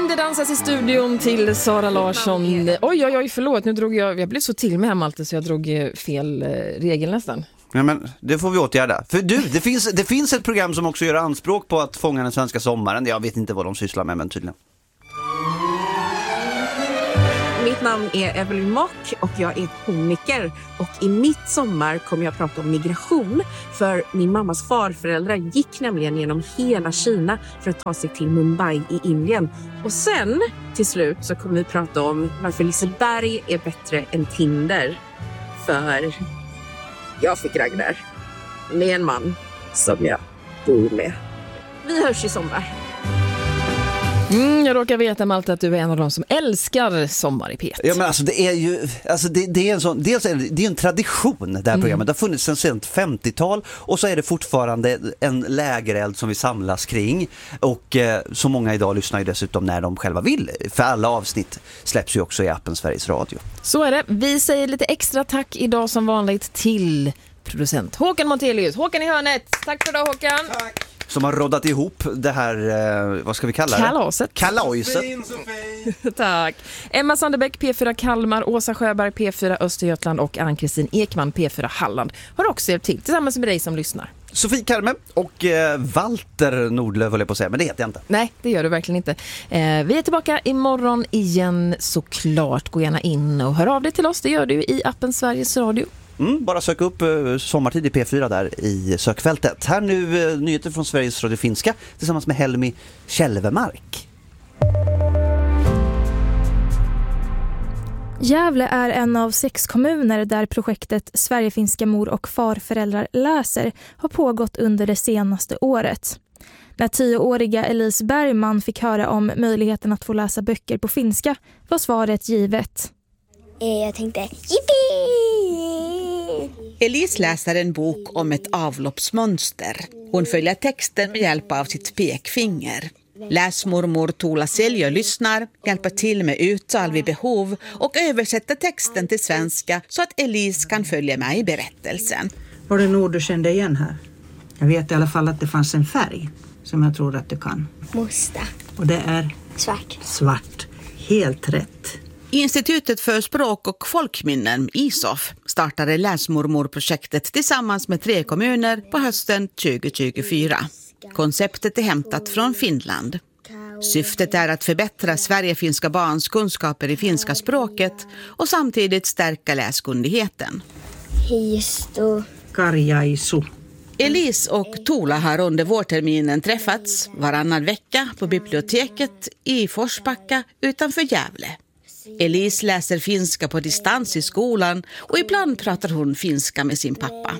Det dansas i studion till Sara Larsson. Oj, förlåt. Nu drog jag blev så till med här Malte så jag drog fel regel nästan. Ja, men det får vi åtgärda. För det finns ett program som också gör anspråk på att fånga den svenska sommaren. Jag vet inte vad de sysslar med, men tydligen. Mitt namn är Evelyn Mock och jag är komiker. Och i mitt sommar kommer jag prata om migration. För min mammas farföräldrar gick nämligen genom hela Kina för att ta sig till Mumbai i Indien. Och sen till slut så kommer vi prata om varför Liseberg är bättre än Tinder. För jag fick Ragnar med en man som jag bor med. Vi hörs i sommar. Jag råkar veta Malte att du är en av de som älskar Sommar i P1. Ja, men alltså det är ju det är en sån, dels är det är en tradition det här programmet. Det har funnits sedan sent 50-tal och så är det fortfarande en lägereld som vi samlas kring och så många idag lyssnar ju dessutom när de själva vill. För alla avsnitt släpps ju också i appen Sveriges Radio. Så är det. Vi säger lite extra tack idag som vanligt till producent Håkan Montelius. Håkan i hörnet. Tack för idag Håkan. Tack. Som har roddat ihop det här, vad ska vi kalla det? Kalaset. Tack. Emma Sanderbäck, P4 Kalmar, Åsa Sjöberg, P4 Östergötland och Ann-Kristin Ekman, P4 Halland har också hjälpt till tillsammans med dig som lyssnar. Sofie Karme och Walter Nordlöf håller jag på att säga, men det heter jag inte. Nej, det gör du verkligen inte. Vi är tillbaka imorgon igen såklart. Gå gärna in och hör av dig till oss, det gör du i appen Sveriges Radio. Bara sök upp Sommartid i P4 där i sökfältet. Här nu nyheter från Sveriges Radio Finska tillsammans med Helmi Kälvemark. Gävle är en av 6 kommuner där projektet Sverigefinska mor- och farföräldrar läser har pågått under det senaste året. När 10-åriga Elise Bergman fick höra om möjligheten att få läsa böcker på finska var svaret givet. Jag tänkte, yippie! Elise läser en bok om ett avloppsmönster. Hon följer texten med hjälp av sitt pekfinger. Läsmormor Tola Seljö lyssnar, hjälper till med uttal vid behov och översätter texten till svenska så att Elise kan följa med i berättelsen. Var det nog du kände igen här? Jag vet i alla fall att det fanns en färg som jag tror att du kan. Musta. Och det är? Svart. Svart. Helt rätt. Institutet för språk- och folkminnen, ISOF, startade Läsmormor-projektet tillsammans med 3 kommuner på hösten 2024. Konceptet är hämtat från Finland. Syftet är att förbättra sverigefinska barns kunskaper i finska språket och samtidigt stärka läskunnigheten. Histo. Karjaisu. Elise och Tola har under vårterminen träffats varannan vecka på biblioteket i Forsbacka utanför Gävle. Elise läser finska på distans i skolan och ibland pratar hon finska med sin pappa.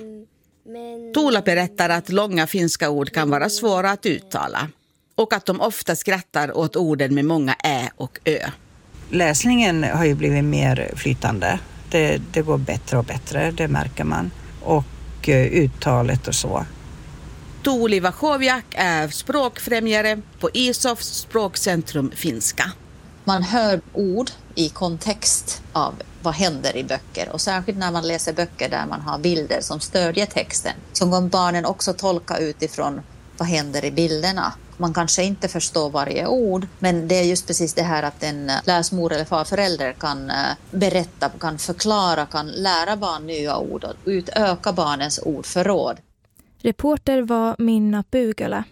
Tola berättar att långa finska ord kan vara svåra att uttala och att de ofta skrattar åt orden med många ä och ö. Läsningen har ju blivit mer flytande. Det går bättre och bättre, det märker man. Och uttalet och så. Tuuli Wachowiak är språkfrämjare på ISOFs språkcentrum finska. Man hör ord i kontext av vad händer i böcker och särskilt när man läser böcker där man har bilder som stödjer texten. Så kan barnen också tolka utifrån vad händer i bilderna. Man kanske inte förstår varje ord, men det är just precis det här att en läsmor eller farförälder kan berätta, kan förklara, kan lära barn nya ord och utöka barnens ordförråd. Reporter var Minna Bugala.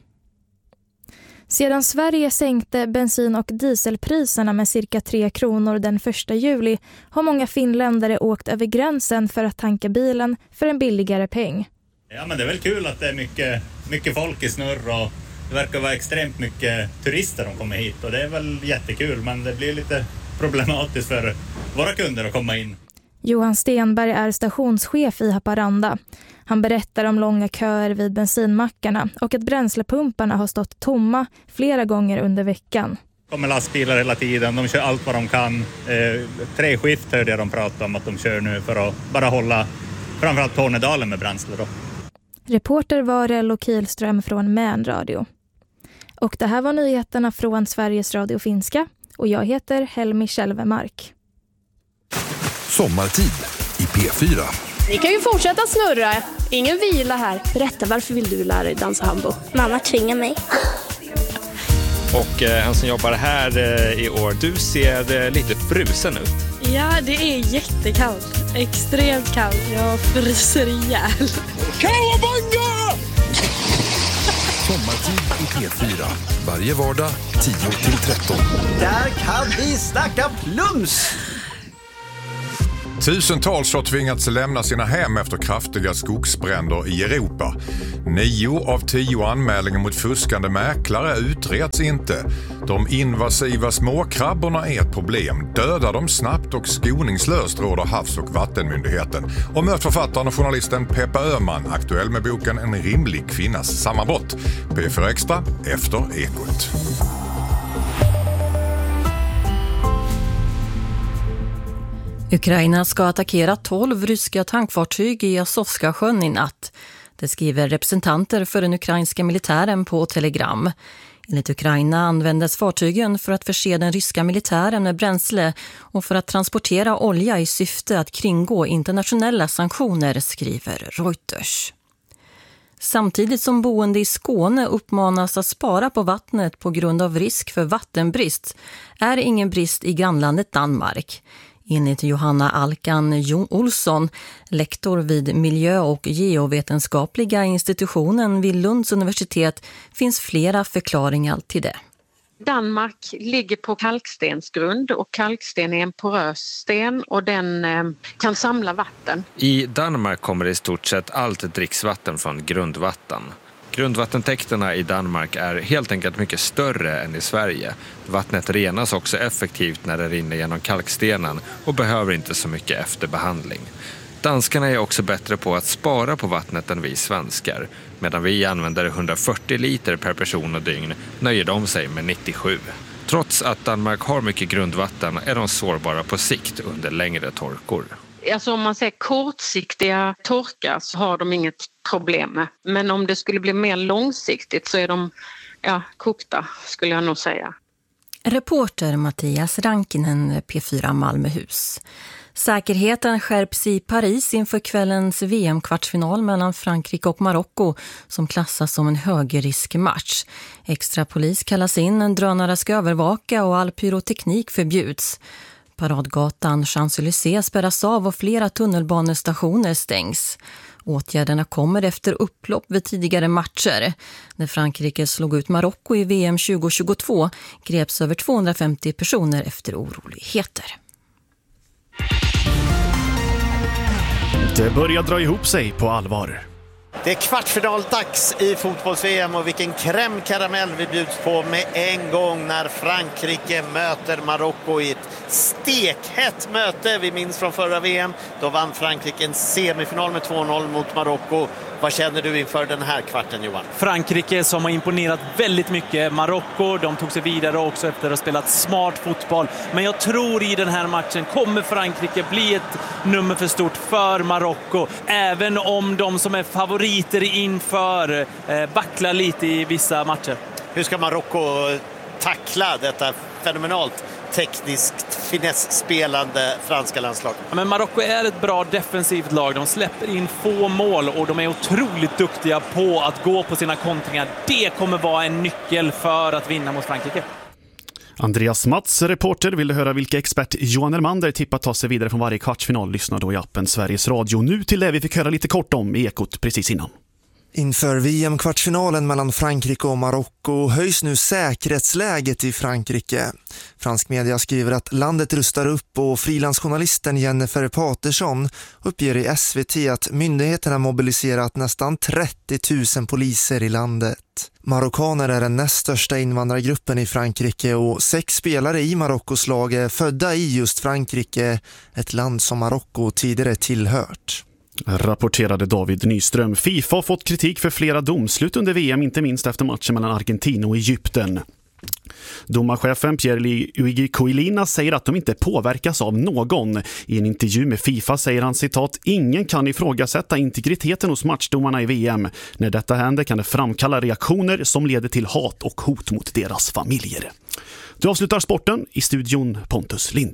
Sedan Sverige sänkte bensin- och dieselpriserna med cirka 3 kronor den 1 juli har många finländare åkt över gränsen för att tanka bilen för en billigare peng. Ja, men det är väl kul att det är mycket folk i snurr och det verkar vara extremt mycket turister som kommer hit och det är väl jättekul, men det blir lite problematiskt för våra kunder att komma in. Johan Stenberg är stationschef i Haparanda. Han berättar om långa köer vid bensinmackarna och att bränslepumparna har stått tomma flera gånger under veckan. Det kommer lastbilar hela tiden, de kör allt vad de kan. 3 skift hörde jag de prata om att de kör nu för att bara hålla framförallt Tornedalen med bränsle då. Reporter var Rello Kihlström från Män Radio. Och det här var nyheterna från Sveriges Radio Finska och jag heter Helmi Kälvemark. Sommartid i P4. Ni kan ju fortsätta snurra. Ingen vila här. Berätta, varför vill du lära dig dansa hambo? Mamma tvingar mig. Och han som jobbar här i år, du ser lite frusen ut. Ja, det är jättekallt. Extremt kallt. Jag fryser ihjäl. Kawabanga! Sommartid i P4. Varje vardag 10-13. Där kan vi snacka plums! Tusentals har tvingats lämna sina hem efter kraftiga skogsbränder i Europa. 9 av 10 anmälningar mot fuskande mäklare utreds inte. De invasiva småkrabborna är ett problem. Döda dem snabbt och skoningslöst, råder Havs- och vattenmyndigheten. Och möt författaren och journalisten Peppa Öhman, aktuell med boken En rimlig kvinnas sammanbrott. P4 Extra efter Ekot. Ukraina ska attackera 12 ryska tankfartyg i Azovska sjön i natt. Det skriver representanter för den ukrainska militären på Telegram. Enligt Ukraina användes fartygen för att förse den ryska militären med bränsle och för att transportera olja i syfte att kringgå internationella sanktioner, skriver Reuters. Samtidigt som boende i Skåne uppmanas att spara på vattnet på grund av risk för vattenbrist är det ingen brist i grannlandet Danmark. Enligt Johanna Alkan Olsson, lektor vid miljö- och geovetenskapliga institutionen vid Lunds universitet, finns flera förklaringar till det. Danmark ligger på kalkstensgrund och kalksten är en porös sten och den kan samla vatten. I Danmark kommer i stort sett allt dricksvatten från grundvatten. Grundvattentäkterna i Danmark är helt enkelt mycket större än i Sverige. Vattnet renas också effektivt när det rinner genom kalkstenen och behöver inte så mycket efterbehandling. Danskarna är också bättre på att spara på vattnet än vi svenskar. Medan vi använder 140 liter per person och dygn nöjer de sig med 97. Trots att Danmark har mycket grundvatten är de sårbara på sikt under längre torkor. Alltså om man säger kortsiktiga torkar så har de inget problem med. Men om det skulle bli mer långsiktigt så är de kokta, skulle jag nog säga. Reporter Mattias Rankinen, P4 Malmöhus. Säkerheten skärps i Paris inför kvällens VM-kvartsfinal mellan Frankrike och Marocko som klassas som en högriskmatch. Extra polis kallas in, en drönare ska övervaka och all pyroteknik förbjuds. Paradgatan Champs-Élysées spärras av och flera tunnelbanestationer stängs. Åtgärderna kommer efter upplopp vid tidigare matcher. När Frankrike slog ut Marocko i VM 2022 greps över 250 personer efter oroligheter. Det börjar dra ihop sig på allvar. Det är kvartsfinaldags i fotbolls-VM och vilken krämkaramell vi bjuds på med en gång när Frankrike möter Marocko i ett stekhett möte. Vi minns från förra VM, då vann Frankrike en semifinal med 2-0 mot Marocko. Vad känner du inför den här kvarten, Johan? Frankrike som har imponerat väldigt mycket. Marocko, de tog sig vidare också efter att ha spelat smart fotboll. Men jag tror i den här matchen kommer Frankrike bli ett nummer för stort för Marocko. Även om de som är favoriter inför backlar lite i vissa matcher. Hur ska Marocko tackla detta fenomenalt tekniskt finessspelande franska landslag? Ja, men Marocko är ett bra defensivt lag. De släpper in få mål och de är otroligt duktiga på att gå på sina kontringar. Det kommer vara en nyckel för att vinna mot Frankrike. Andreas Mats, reporter, vill höra vilka expert Johan Elmander tippar ta sig vidare från varje kvartsfinal. Lyssna då i appen Sveriges Radio. Nu till det vi fick höra lite kort om i Ekot precis innan. Inför VM-kvartsfinalen mellan Frankrike och Marocko höjs nu säkerhetsläget i Frankrike. Fransk media skriver att landet rustar upp och frilansjournalisten Jennifer Paterson uppger i SVT att myndigheterna mobiliserat nästan 30 000 poliser i landet. Marockaner är den näst största invandrargruppen i Frankrike och 6 spelare i Marockos lag är födda i just Frankrike, ett land som Marocko tidigare tillhört. Rapporterade David Nyström. FIFA har fått kritik för flera domslut under VM, inte minst efter matchen mellan Argentina och Egypten. Domarchefen Pierre-Luigi Collina säger att de inte påverkas av någon. I en intervju med FIFA säger han citat: ingen kan ifrågasätta integriteten hos matchdomarna i VM. När detta händer kan det framkalla reaktioner som leder till hat och hot mot deras familjer. Du avslutar sporten i studion Pontus Lind.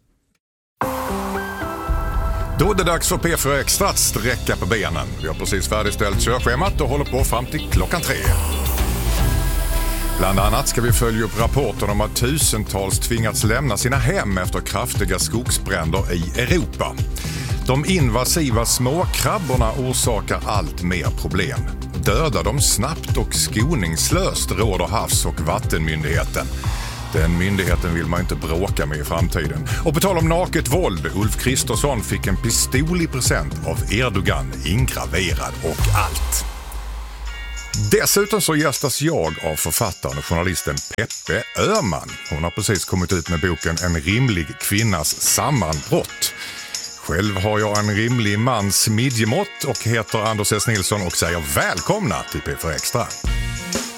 Då är det dags för P4 Extra att sträcka på benen. Vi har precis färdigställt körschemat och håller på fram till klockan 3. Bland annat ska vi följa upp rapporten om att tusentals tvingats lämna sina hem efter kraftiga skogsbränder i Europa. De invasiva småkrabborna orsakar allt mer problem. Döda dem snabbt och skoningslöst, råder Havs- och vattenmyndigheten. Den myndigheten vill man inte bråka med i framtiden. Och på tal om naket våld, Ulf Kristersson fick en pistol i present av Erdogan, ingraverad och allt. Dessutom så gästas jag av författaren och journalisten Peppe Öhman. Hon har precis kommit ut med boken En rimlig kvinnas sammanbrott. Själv har jag en rimlig mans midjemått och heter Anders S. Nilsson och säger välkomna till P4 Extra.